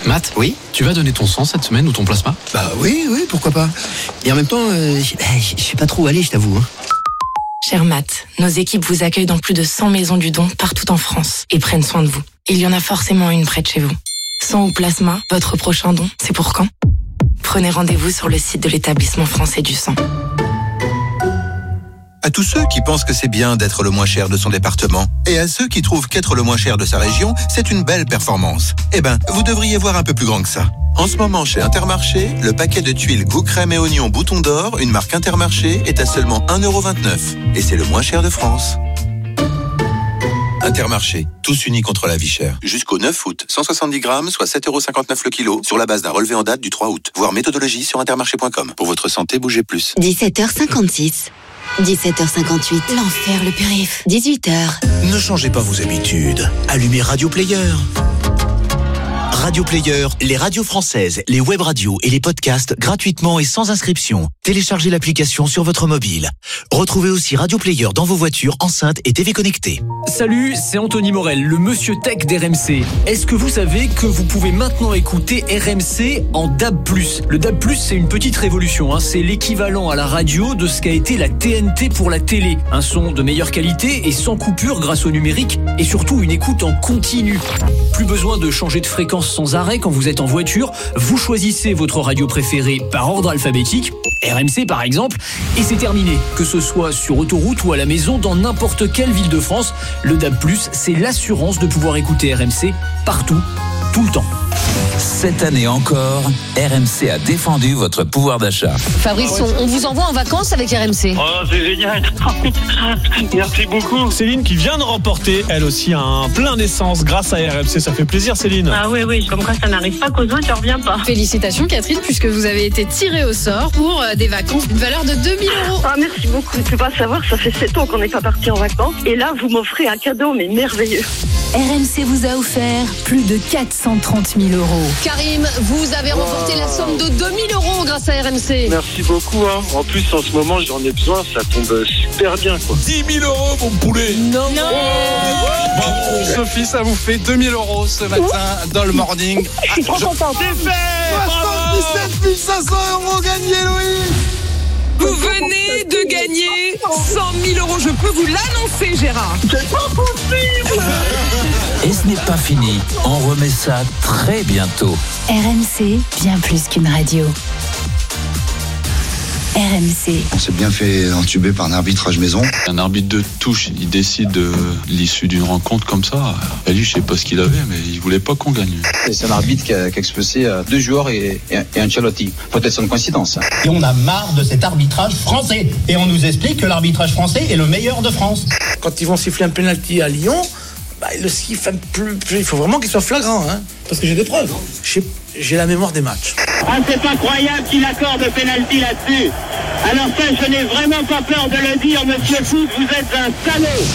Matt, Oui. tu vas donner ton sang cette semaine ou ton plasma ? Bah oui, pourquoi pas. Et en même temps, je sais pas trop où aller, je t'avoue. Cher Matt, nos équipes vous accueillent dans plus de 100 maisons du don partout en France et prennent soin de vous. Il y en a forcément une près de chez vous. Sang ou plasma, votre prochain don, c'est pour quand ? Prenez rendez-vous sur le site de l'établissement français du sang. À tous ceux qui pensent que c'est bien d'être le moins cher de son département, et à ceux qui trouvent qu'être le moins cher de sa région, c'est une belle performance. Eh ben, vous devriez voir un peu plus grand que ça. En ce moment, chez Intermarché, le paquet de tuiles goût crème et oignon bouton d'or, une marque Intermarché, est à seulement 1,29€. Et c'est le moins cher de France. Intermarché, tous unis contre la vie chère. Jusqu'au 9 août, 170 grammes, soit 7,59€ le kilo, sur la base d'un relevé en date du 3 août. Voir méthodologie sur intermarché.com. Pour votre santé, bougez plus. 17h56. 17h58. L'enfer, le périph'. 18h. Ne changez pas vos habitudes. Allumez Radio Player. Radio Player, les radios françaises, les web radios et les podcasts gratuitement et sans inscription. Téléchargez l'application sur votre mobile. Retrouvez aussi Radio Player dans vos voitures, enceintes et TV connectées. Salut, c'est Anthony Morel, le monsieur tech d'RMC. Est-ce que vous savez que vous pouvez maintenant écouter RMC en DAB+. Le DAB+, c'est une petite révolution, c'est l'équivalent à la radio de ce qu'a été la TNT pour la télé. Un son de meilleure qualité et sans coupure grâce au numérique et surtout une écoute en continu. Plus besoin de changer de fréquence sans arrêt quand vous êtes en voiture. Vous choisissez votre radio préférée par ordre alphabétique, RMC par exemple, et c'est terminé. Que ce soit sur autoroute ou à la maison, dans n'importe quelle ville de France, le DAB+, c'est l'assurance de pouvoir écouter RMC partout, tout le temps. Cette année encore, RMC a défendu votre pouvoir d'achat. Fabrice, on vous envoie en vacances avec RMC. Oh, c'est génial. Merci beaucoup. Céline qui vient de remporter, elle aussi, un plein d'essence grâce à RMC. Ça fait plaisir, Céline. Ah oui, comme quoi ça n'arrive pas qu'aux autres, ça revient pas. Félicitations, Catherine, puisque vous avez été tirée au sort pour des vacances d'une valeur de 2 000 €. Ah, merci beaucoup. Tu peux pas savoir, ça fait 7 ans qu'on n'est pas parti en vacances. Et là, vous m'offrez un cadeau, mais merveilleux. RMC vous a offert plus de 430 000 €. Karim, vous avez remporté la somme de 2 000 € grâce à RMC. Merci beaucoup. En plus, en ce moment, j'en ai besoin. Ça tombe super bien, quoi. 10 000 €, mon poulet. Non. Bravo, Sophie, ça vous fait 2 000 € ce matin dans le morning. Je suis trop content. C'est fait. 77 500 € gagnés, Louis. Vous venez de gagner 100 000 €. Je peux vous l'annoncer, Gérard. C'est pas possible. Et ce n'est pas fini. On remet ça très bientôt. RMC, bien plus qu'une radio. RMC. On s'est bien fait entuber par un arbitrage maison. Un arbitre de touche, il décide de l'issue d'une rencontre comme ça. Et lui, je sais pas ce qu'il avait, mais il voulait pas qu'on gagne. C'est un arbitre qui a expulsé 2 joueurs et Ancelotti. Peut-être une coïncidence. Et on a marre de cet arbitrage français. Et on nous explique que l'arbitrage français est le meilleur de France. Quand ils vont siffler un penalty à Lyon, ils le sifflent plus. Il faut vraiment qu'il soit flagrant, parce que j'ai des preuves. J'ai la mémoire des matchs. Ah, c'est incroyable qu'il accorde le penalty là-dessus. Alors ça, je n'ai vraiment pas peur de le dire, monsieur Foot, vous êtes un salaud.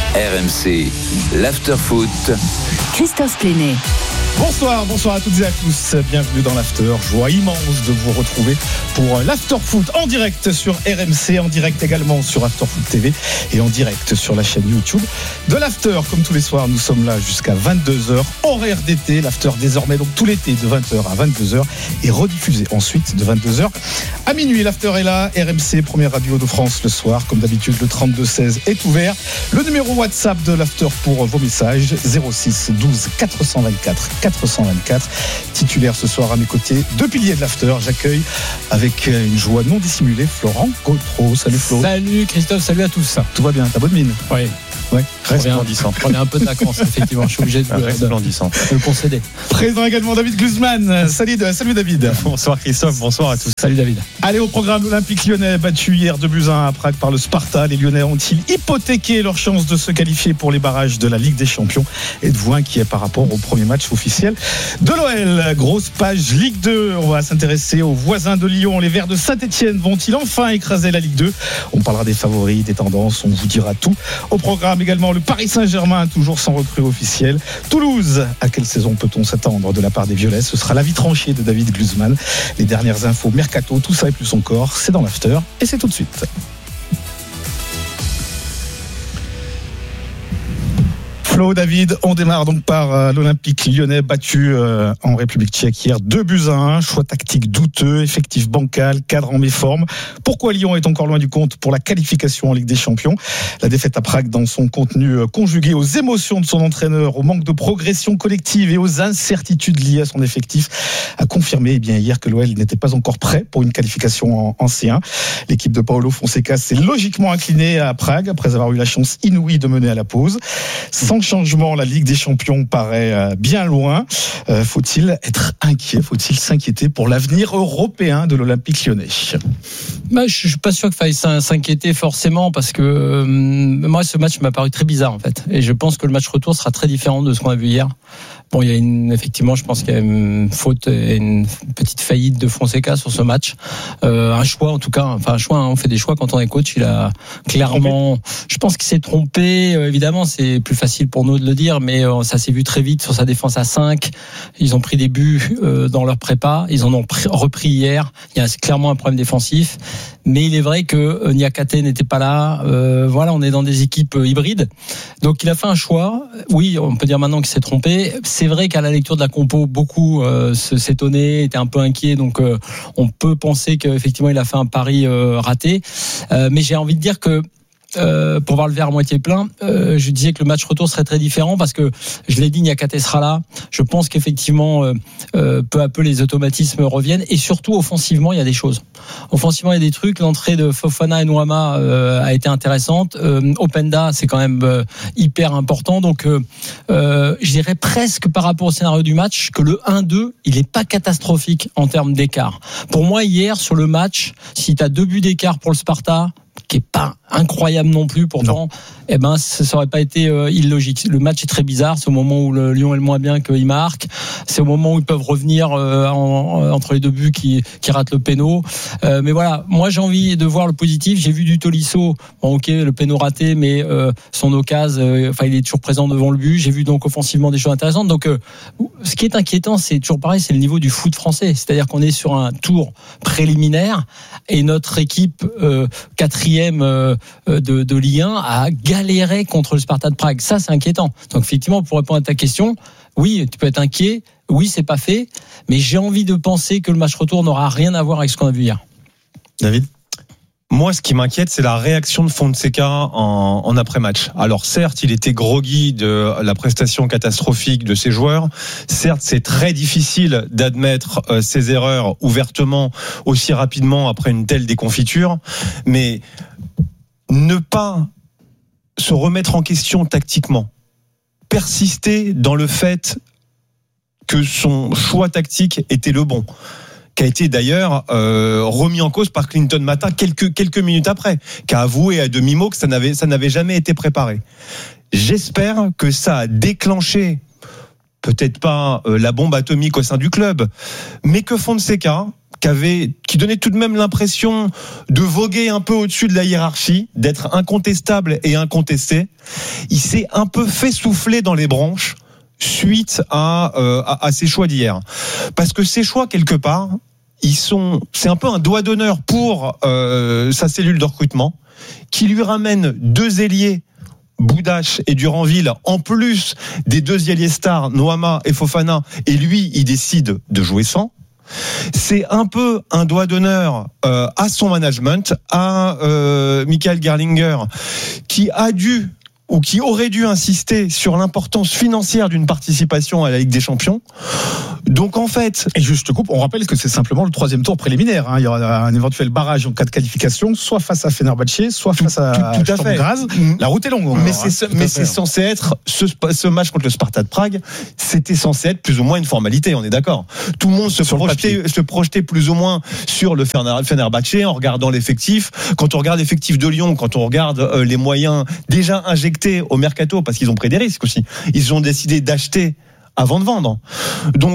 RMC, l'after-foot. Christophe Plénet. Bonsoir à toutes et à tous. Bienvenue dans l'After. Joie immense de vous retrouver pour l'After Foot en direct sur RMC, en direct également sur After Foot TV et en direct sur la chaîne YouTube de l'After. Comme tous les soirs, nous sommes là jusqu'à 22h, horaire d'été. L'After désormais, donc tout l'été de 20h à 22h et rediffusé ensuite de 22h à minuit. L'After est là. RMC, première radio de France le soir. Comme d'habitude, le 3216 est ouvert. Le numéro WhatsApp de l'After pour vos messages, 06 12 424 424. Titulaire ce soir à mes côtés, 2 piliers de l'After. J'accueille avec une joie non dissimulée Florent Gautreau. Salut Flo. Salut Christophe, salut à tous. Tout va bien, t'as bonne mine? Oui. Ouais, resplendissant. On est un peu de vacances, effectivement. Je suis obligé de le concéder. Présent également David Guzman. Salut David. Bonsoir Christophe, bonsoir à tous. Salut David. Allez, au programme, l'Olympique lyonnais battu hier 2-1 à Prague par le Sparta. Les Lyonnais ont-ils hypothéqué leur chance de se qualifier pour les barrages de la Ligue des Champions? Êtes-vous inquiet par rapport au premier match officiel de l'OL? Grosse page Ligue 2. On va s'intéresser aux voisins de Lyon. Les Verts de Saint-Etienne vont-ils enfin écraser la Ligue 2? On parlera des favoris, des tendances, on vous dira tout. Au programme également le Paris Saint-Germain, toujours sans recrue officielle. Toulouse, à quelle saison peut-on s'attendre de la part des Violets? Ce sera l'avis tranché de David Guzman. Les dernières infos mercato, tout ça et plus encore, c'est dans l'After et c'est tout de suite. Flo, David, on démarre donc par l'Olympique lyonnais battu en République tchèque hier 2-1. Choix tactique douteux, effectif bancal, cadre en méforme. Pourquoi Lyon est encore loin du compte pour la qualification en Ligue des Champions? La défaite à Prague dans son contenu conjugué aux émotions de son entraîneur, au manque de progression collective et aux incertitudes liées à son effectif a confirmé hier que l'OL n'était pas encore prêt pour une qualification en C1. L'équipe de Paulo Fonseca s'est logiquement inclinée à Prague après avoir eu la chance inouïe de mener à la pause. Sans changement, la Ligue des Champions paraît bien loin. Faut-il être inquiet? Faut-il s'inquiéter pour l'avenir européen de l'Olympique lyonnais? Je suis pas sûr qu'il faille s'inquiéter forcément parce que moi ce match m'a paru très bizarre en fait, et je pense que le match retour sera très différent de ce qu'on a vu hier. Bon, il y a effectivement, je pense qu'il y a une faute et une petite faillite de Fonseca sur ce match. Un choix, en tout cas, enfin un choix. On fait des choix quand on est coach. Il a clairement, je pense qu'il s'est trompé. Évidemment, c'est plus facile pour nous de le dire, mais ça s'est vu très vite sur sa défense à 5. Ils ont pris des buts dans leur prépa. Ils en ont repris hier. Il y a clairement un problème défensif. Mais il est vrai que Niakate n'était pas là. Voilà, on est dans des équipes hybrides. Donc il a fait un choix. Oui, on peut dire maintenant qu'il s'est trompé. C'est vrai qu'à la lecture de la compo, beaucoup s'étonnaient, étaient un peu inquiets. Donc on peut penser qu'effectivement il a fait un pari raté. Mais j'ai envie de dire que pour voir le verre à moitié plein, je disais que le match retour serait très différent parce que je l'ai dit, Niakate sera là. Je pense qu'effectivement peu à peu les automatismes reviennent et surtout offensivement il y a des choses. Offensivement il y a des trucs. L'entrée de Fofana et Nuama a été intéressante. Openda c'est quand même hyper important. Donc je dirais presque par rapport au scénario du match que le 1-2 il est pas catastrophique en termes d'écart. Pour moi hier sur le match, si tu as 2 buts d'écart pour le Sparta, qui est pas incroyable non plus pourtant, ça aurait pas été illogique. Le match est très bizarre, c'est au moment où le Lyon est le moins bien qu'il marque, c'est au moment où ils peuvent revenir entre les 2 buts qui ratent le péno. Mais voilà, moi j'ai envie de voir le positif. J'ai vu du Tolisso, bon ok le péno raté, mais son occasion, il est toujours présent devant le but. J'ai vu donc offensivement des choses intéressantes. Donc ce qui est inquiétant, c'est toujours pareil, c'est le niveau du foot français. C'est-à-dire qu'on est sur un tour préliminaire et notre équipe 4e de Ligue 1 a galéré contre le Sparta de Prague. Ça, c'est inquiétant. Donc, effectivement, pour répondre à ta question, oui, tu peux être inquiet. Oui, c'est pas fait. Mais j'ai envie de penser que le match retour n'aura rien à voir avec ce qu'on a vu hier. David? Moi, ce qui m'inquiète, c'est la réaction de Fonseca en après-match. Alors, certes, il était groggy de la prestation catastrophique de ses joueurs. Certes, c'est très difficile d'admettre ses erreurs ouvertement aussi rapidement après une telle déconfiture. Mais ne pas se remettre en question tactiquement, persister dans le fait que son choix tactique était le bon, qui a été d'ailleurs remis en cause par Clinton Mata quelques minutes après, qui a avoué à demi-mot que ça n'avait jamais été préparé. J'espère que ça a déclenché, peut-être pas la bombe atomique au sein du club, mais que Fonseca, qui donnait tout de même l'impression de voguer un peu au-dessus de la hiérarchie, d'être incontestable et incontesté, il s'est un peu fait souffler dans les branches suite à ses choix d'hier. Parce que ces choix, quelque part, c'est un peu un doigt d'honneur pour sa cellule de recrutement, qui lui ramène 2 ailiers, Boudache et Duranville, en plus des 2 ailiers stars, Noama et Fofana, et lui, il décide de jouer sans. C'est un peu un doigt d'honneur à son management, à Michael Gerlinger, qui a dû ou qui aurait dû insister sur l'importance financière d'une participation à la Ligue des Champions. Donc en fait... Et juste te coupe, on rappelle que c'est simplement le 3e tour préliminaire. Il y aura un éventuel barrage en cas de qualification, soit face à Fenerbahçe, soit face à Sturm Graz. La route est longue. Mais c'est censé être... Ce match contre le Sparta de Prague, c'était censé être plus ou moins une formalité, on est d'accord. Tout le monde se projetait plus ou moins sur le Fenerbahçe en regardant l'effectif. Quand on regarde l'effectif de Lyon, quand on regarde les moyens déjà injectés au mercato, parce qu'ils ont pris des risques aussi. Ils ont décidé d'acheter avant de vendre. Donc,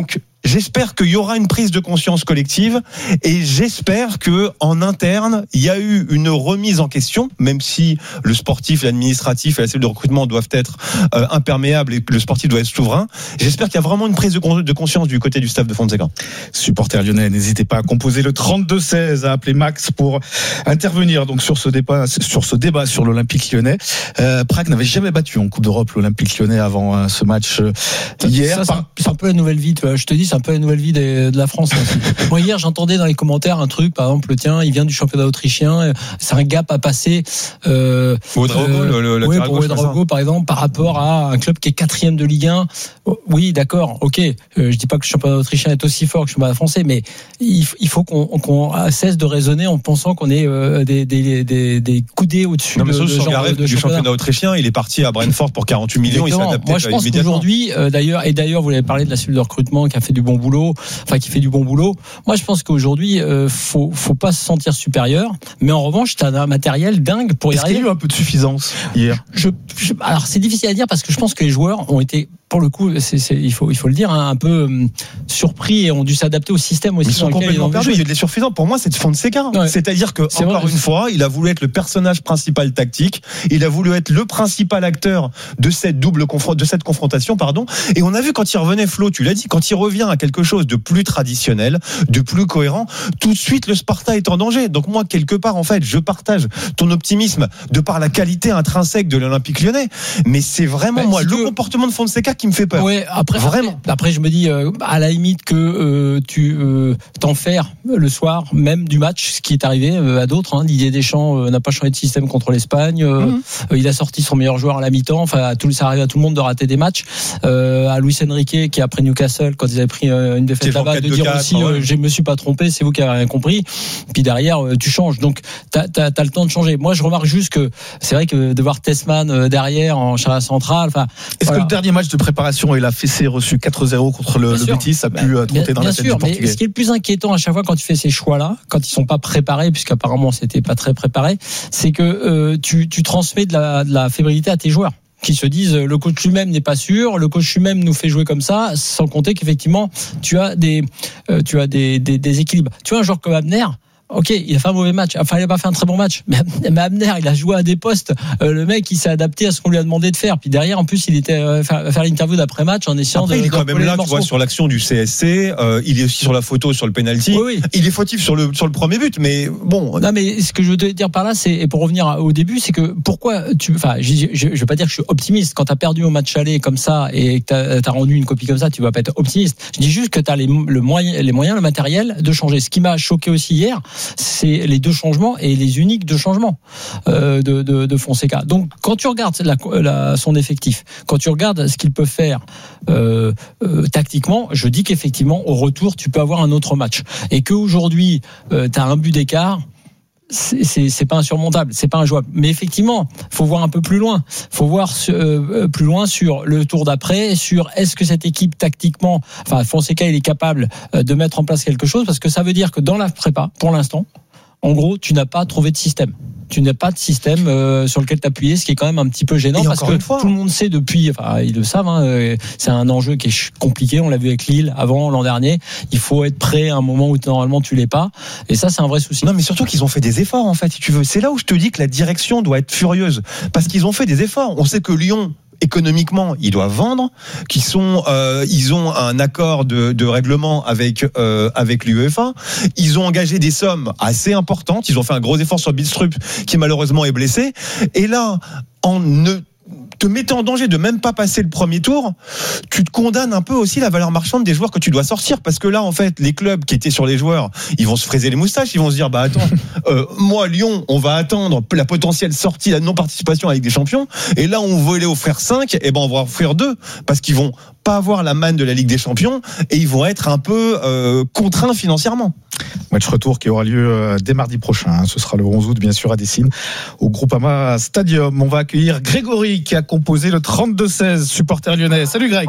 J'espère qu'il y aura une prise de conscience collective et j'espère que en interne, il y a eu une remise en question, même si le sportif, l'administratif et la cellule de recrutement doivent être imperméables et que le sportif doit être souverain. J'espère qu'il y a vraiment une prise de conscience du côté du staff de Fonseca. Supporters lyonnais, n'hésitez pas à composer le 32-16, à appeler Max pour intervenir donc sur ce débat sur l'Olympique lyonnais. Prague n'avait jamais battu en Coupe d'Europe l'Olympique lyonnais avant ce match hier. Ça, c'est un peu la nouvelle vie, tu vois. Je te dis, c'est un peu la nouvelle vie de la France. Moi, hier, j'entendais dans les commentaires un truc, par exemple, tiens, il vient du championnat autrichien, c'est un gap à passer. Ouedraogo, pour Ouedraogo, par exemple, par rapport à un club qui est 4e de Ligue 1. Oui, d'accord, ok. Je dis pas que le championnat autrichien est aussi fort que le championnat français, mais il faut qu'on cesse de raisonner en pensant qu'on est des coudées au-dessus du championnat autrichien. Il est parti à Brentford pour 48 millions. Exactement. Il s'est adapté. Moi, je pense qu'aujourd'hui, d'ailleurs, vous avez parlé de la cellule de recrutement qui fait du bon boulot. Moi, je pense qu'aujourd'hui, faut pas se sentir supérieur, mais en revanche, t'as un matériel dingue pour y arriver. Est-ce qu'il y a eu un peu de suffisance hier? Alors, c'est difficile à dire parce que je pense que les joueurs ont été, pour le coup, il faut le dire, un peu surpris et ont dû s'adapter au système aussi. Ils sont complètement perdus. Il y a des suffisants. Pour moi, c'est de Fonseca. Ouais. C'est-à-dire que encore une fois, il a voulu être le personnage principal tactique. Il a voulu être le principal acteur de cette confrontation, pardon. Et on a vu quand il revenait, Flo, tu l'as dit, quand il revient à quelque chose de plus traditionnel, de plus cohérent, tout de suite le Sparta est en danger. Donc moi, quelque part, en fait, je partage ton optimisme de par la qualité intrinsèque de l'Olympique lyonnais. Mais c'est vraiment le comportement de Fonseca qui me fait peur. Ouais, après, je me dis, à la limite que tu t'enfermes le soir même du match, ce qui est arrivé à d'autres. Didier Deschamps n'a pas changé de système contre l'Espagne. Il a sorti son meilleur joueur à la mi-temps. Enfin, ça arrive à tout le monde de rater des matchs. À Luis Enrique, qui après Newcastle, quand ils avaient pris une défaite là-bas, de dire aussi, je me suis pas trompé, c'est vous qui avez rien compris. Puis derrière, tu changes. Donc, t'as le temps de changer. Moi, je remarque juste que c'est vrai que de voir Tessman derrière en charnière centrale. Est-ce que le dernier match de préparation et la fessée reçue 4-0 contre le Betis a pu trotter dans la tête du Portugais? Mais ce qui est le plus inquiétant à chaque fois quand tu fais ces choix-là, quand ils sont pas préparés, puisqu'apparemment c'était pas très préparé, c'est que tu transmets de la fébrilité à tes joueurs, qui se disent le coach lui-même n'est pas sûr, le coach lui-même nous fait jouer comme ça, sans compter qu'effectivement tu as des équilibres. Tu vois un joueur comme Abner. Ok, il a fait un mauvais match. Enfin, il n'a pas fait un très bon match. Mais Abner, il a joué à des postes. Le mec, il s'est adapté à ce qu'on lui a demandé de faire. Puis derrière, en plus, il était faire l'interview d'après-match en essayant il est quand même là, tu vois, sur l'action du CSC. Il est aussi sur la photo, sur le penalty. Oui. Il est fautif sur le premier but, mais bon. Non, mais ce que je veux te dire par là, c'est, et pour revenir au début, c'est que pourquoi je vais pas dire que je suis optimiste. Quand t'as perdu au match aller comme ça et que t'as rendu une copie comme ça, tu vas pas être optimiste. Je dis juste que t'as les moyens, le matériel de changer. Ce qui m'a choqué aussi hier, c'est les deux changements et les uniques deux changements de Fonseca. Donc quand tu regardes son effectif, quand tu regardes ce qu'il peut faire tactiquement, je dis qu'effectivement au retour tu peux avoir un autre match et qu'aujourd'hui tu as un but d'écart. C'est pas insurmontable, c'est pas injouable. Mais effectivement, faut voir un peu plus loin. Faut voir plus loin sur le tour d'après, sur est-ce que cette équipe tactiquement, Fonseca, il est capable de mettre en place quelque chose, parce que ça veut dire que dans la prépa, pour l'instant, en gros, tu n'as pas trouvé de système. Tu n'as pas de système sur lequel t'appuyer, ce qui est quand même un petit peu gênant, parce que tout le monde sait depuis, ils le savent, c'est un enjeu qui est compliqué. On l'a vu avec Lille avant, l'an dernier. Il faut être prêt à un moment où normalement tu l'es pas. Et ça, c'est un vrai souci. Non, mais surtout qu'ils ont fait des efforts, en fait, si tu veux. C'est là où je te dis que la direction doit être furieuse. Parce qu'ils ont fait des efforts. On sait que Lyon, économiquement, ils doivent vendre, ils ont un accord de règlement avec l'UEFA. Ils ont engagé des sommes assez importantes. Ils ont fait un gros effort sur Bidstrup, qui malheureusement est blessé. Et là, en ne te mettant en danger de même pas passer le premier tour, tu te condamnes un peu aussi la valeur marchande des joueurs que tu dois sortir, parce que là, en fait, les clubs qui étaient sur les joueurs, ils vont se fraiser les moustaches, ils vont se dire, attends, moi, Lyon, on va attendre la potentielle sortie, la non-participation avec des champions, et là, on voulait offrir 5, et on va offrir 2, parce qu'ils vont pas avoir la manne de la Ligue des Champions, et ils vont être un peu contraints financièrement. Match retour qui aura lieu dès mardi prochain. Ce sera le 11 août, bien sûr, à Dessine, au Groupama Stadium. On va accueillir Grégory, qui a composé le 32-16, supporter lyonnais. Salut Greg.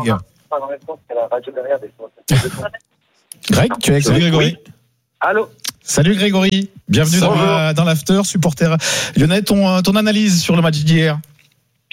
Greg, tu es avec Salut Grégory. Oui. Allô. Salut Grégory. Bienvenue dans l'after, supporter lyonnais. Ton analyse sur le match d'hier?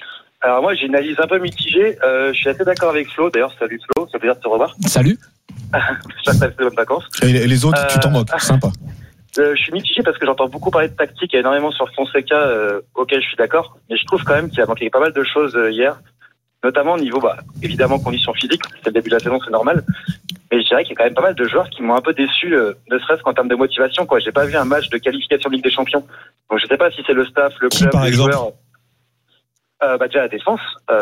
Alors moi, j'ai une analyse un peu mitigée. Je suis assez d'accord avec Flo. D'ailleurs, salut Flo, ça fait plaisir de te revoir. Salut. J'appelle de bonnes vacances. Et les autres, tu t'en moques, sympa. Je suis mitigé parce que j'entends beaucoup parler de tactique et énormément sur Fonseca, auquel je suis d'accord. Mais je trouve quand même qu'il a manqué pas mal de choses hier, notamment au niveau, évidemment, conditions physiques. C'est le début de la saison, c'est normal. Mais je dirais qu'il y a quand même pas mal de joueurs qui m'ont un peu déçu, ne serait-ce qu'en termes de motivation, quoi. J'ai pas vu un match de qualification de Ligue des Champions. Donc je sais pas si c'est le staff, le club, les joueurs. Déjà la défense.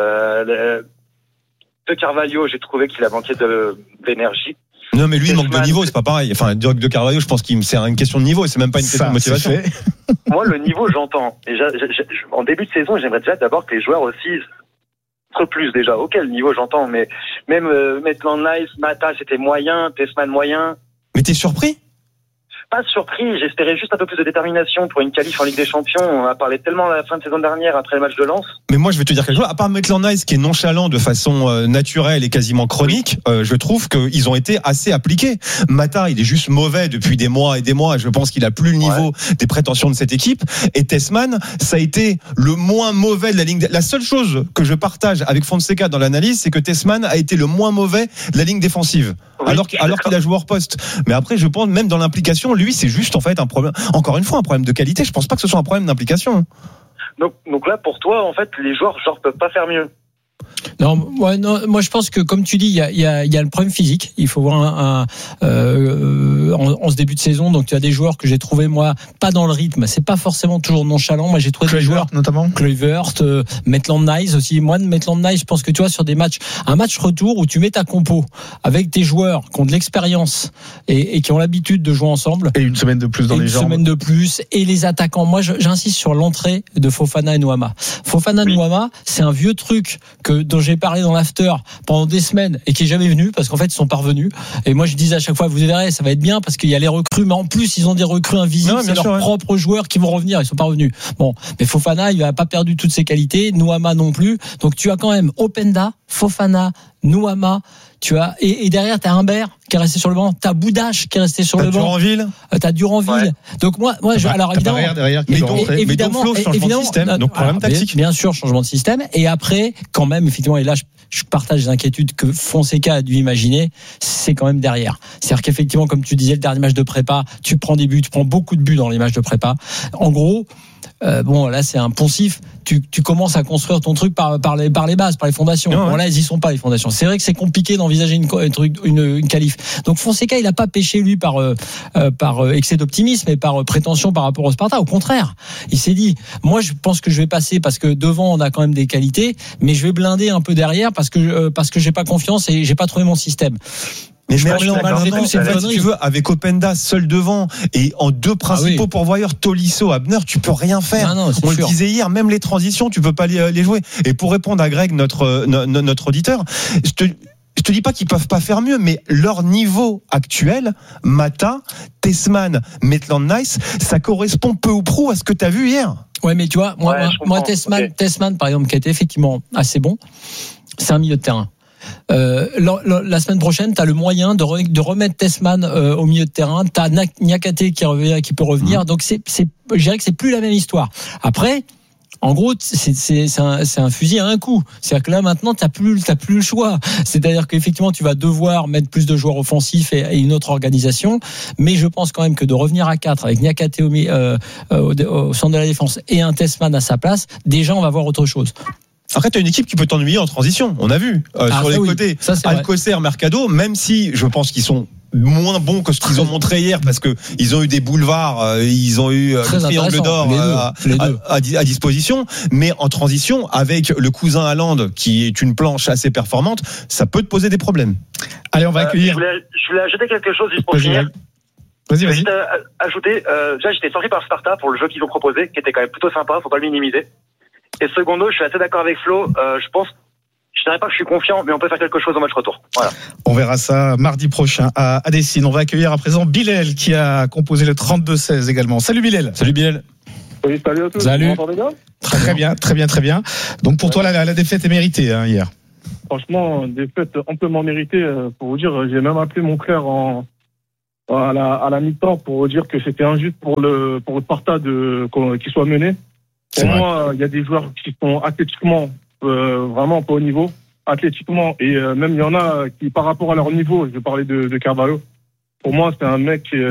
De Carvalho, j'ai trouvé qu'il a manqué d'énergie. Non, mais lui, il manque de niveau, c'est pas pareil. Enfin, de Carvalho, je pense qu'il c'est une question de niveau, et c'est même pas une question de motivation. Moi, le niveau, j'entends. Et en début de saison, j'aimerais déjà d'abord que les joueurs aussi plus déjà. Ok, le niveau, j'entends, mais même Maitland Nice, Mata, c'était moyen, Tessman moyen. Mais t'es surpris? Pas surpris, j'espérais juste un peu plus de détermination pour une qualif en Ligue des Champions. On a parlé tellement à la fin de saison dernière après le match de Lens. Mais moi, je vais te dire quelque chose. À part Maitland Nice, qui est nonchalant de façon naturelle et quasiment chronique, je trouve qu'ils ont été assez appliqués. Mata, il est juste mauvais depuis des mois et des mois. Je pense qu'il a plus le niveau des prétentions de cette équipe. Et Tessman, ça a été le moins mauvais de la ligne. La seule chose que je partage avec Fonseca dans l'analyse, c'est que Tessman a été le moins mauvais de la ligne défensive. Oui, alors qu'il a joué hors poste. Mais après, je pense, même dans l'implication, lui, c'est juste en fait un problème. Encore une fois, un problème de qualité. Je pense pas que ce soit un problème d'implication. Donc là, pour toi, en fait, les joueurs peuvent pas faire mieux. Non, moi je pense que comme tu dis, il y a le problème physique. Il faut voir en ce début de saison. Donc tu as des joueurs que j'ai trouvé moi pas dans le rythme. C'est pas forcément toujours nonchalant. Moi j'ai trouvé Kluivert, des joueurs notamment Kluivert, Maitland Nice aussi. Moi de Maitland Nice, je pense que tu vois sur des matchs, un match retour où tu mets ta compo avec des joueurs qui ont de l'expérience et qui ont l'habitude de jouer ensemble. Et une semaine de plus dans les jambes. Une semaine de plus et les attaquants. Moi j'insiste sur l'entrée de Fofana et Nuama. Nuama, c'est un vieux truc dont j'ai parlé dans l'after pendant des semaines et qui est jamais venu parce qu'en fait ils sont pas revenus. Et moi je disais à chaque fois, vous verrez, ça va être bien parce qu'il y a les recrues, mais en plus ils ont des recrues invisibles, c'est leurs propres joueurs qui vont revenir, ils sont pas revenus. Bon, mais Fofana, il a pas perdu toutes ses qualités, Nuama non plus. Donc tu as quand même Openda, Fofana, Nuama, tu as et derrière t'as Humbert qui est resté sur le banc, t'as Boudache qui est resté sur le banc, t'as Duranville. Ouais. Donc moi alors évidemment derrière évidemment changement de système, donc problème tactique. Bien sûr, changement de système et après quand même effectivement, et là je partage les inquiétudes que Fonseca a dû imaginer, c'est quand même derrière. C'est-à-dire qu'effectivement, comme tu disais, le dernier match de prépa, tu prends des buts, tu prends beaucoup de buts dans les matchs de prépa. En gros, là c'est un poncif. Tu commences à construire ton truc par les bases, par les fondations. Bon, là ils y sont pas les fondations. C'est vrai que c'est compliqué d'envisager une qualif. Donc Fonseca il a pas péché lui par excès d'optimisme et par prétention par rapport au Sparta. Au contraire, il s'est dit moi je pense que je vais passer parce que devant on a quand même des qualités, mais je vais blinder un peu derrière parce que j'ai pas confiance et j'ai pas trouvé mon système. Mais si tu veux, avec Openda seul devant et en deux principaux pourvoyeurs, Tolisso, Abner, tu peux rien faire. On le disait hier, même les transitions, tu peux pas les jouer. Et pour répondre à Greg, notre auditeur, je te dis pas qu'ils peuvent pas faire mieux, mais leur niveau actuel, Mata, Tessman, Maitland Nice, ça correspond peu ou prou à ce que tu as vu hier. Ouais, mais tu vois, moi Tessman, par exemple, qui a été effectivement assez bon, c'est un milieu de terrain. La semaine prochaine, tu as le moyen de remettre Tessman au milieu de terrain. Tu as Niakate qui peut revenir. Donc, je dirais que c'est plus la même histoire. Après, en gros, c'est un fusil à un coup. C'est-à-dire que là, maintenant, t'as plus le choix. C'est-à-dire qu'effectivement, tu vas devoir mettre plus de joueurs offensifs et une autre organisation. Mais je pense quand même que de revenir à 4 avec Niakate au centre de la défense et un Tessman à sa place, déjà, on va voir autre chose. Après, tu as une équipe qui peut t'ennuyer en transition. On a vu sur les côtés. Alcocer, Mercado, même si je pense qu'ils sont moins bons que ce qu'ils ont montré hier parce que ils ont eu des boulevards, ils ont eu le triangle d'or à disposition, mais en transition avec le cousin Haaland qui est une planche assez performante, ça peut te poser des problèmes. Allez, on va accueillir. Je voulais ajouter quelque chose juste pour finir. Vas-y. Ajouter, déjà j'étais surpris par Sparta pour le jeu qu'ils ont proposé, qui était quand même plutôt sympa, faut pas le minimiser. Et secondo, je suis assez d'accord avec Flo. Je pense, je dirais pas que je suis confiant, mais on peut faire quelque chose au match retour. Voilà. On verra ça mardi prochain à Dessine. On va accueillir à présent Bilal qui a composé le 32-16 également. Salut Bilal. Salut Bilal. Oui, salut à tous. Salut. Vous m'entendez bien ? Très bien. Donc pour toi, la défaite est méritée hier. Franchement, défaite amplement méritée. Pour vous dire, j'ai même appelé mon frère à la mi-temps pour vous dire que c'était injuste pour le Sparta qu'il soit mené. Pour moi, il y a des joueurs qui sont athlétiquement vraiment pas au niveau. athlétiquement, et même il y en a qui, par rapport à leur niveau, je vais parler de Carvalho. Pour moi, c'est un mec